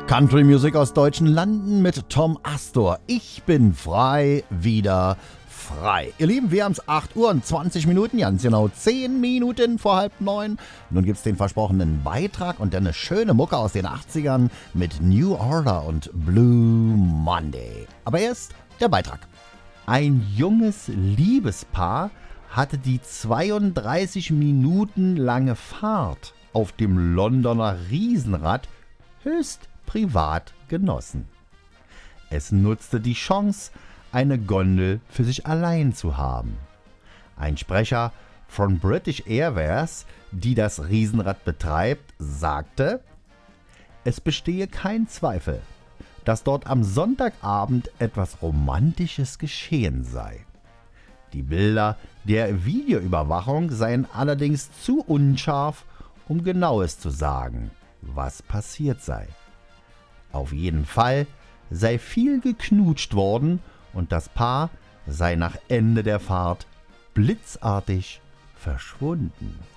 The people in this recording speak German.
Country Music aus deutschen Landen mit Tom Astor. Ich bin frei, wieder frei. Ihr Lieben, wir haben es 8 Uhr und 20 Minuten, ganz genau 10 Minuten vor 8:30. Nun gibt es den versprochenen Beitrag und dann eine schöne Mucke aus den 80ern mit New Order und Blue Monday. Aber erst der Beitrag. Ein junges Liebespaar hatte die 32 Minuten lange Fahrt auf dem Londoner Riesenrad höchst privat genossen. Es nutzte die Chance, eine Gondel für sich allein zu haben. Ein Sprecher von British Airways, die das Riesenrad betreibt, sagte: Es bestehe kein Zweifel, dass dort am Sonntagabend etwas Romantisches geschehen sei. Die Bilder der Videoüberwachung seien allerdings zu unscharf, um Genaues zu sagen, was passiert sei. Auf jeden Fall sei viel geknutscht worden und das Paar sei nach Ende der Fahrt blitzartig verschwunden.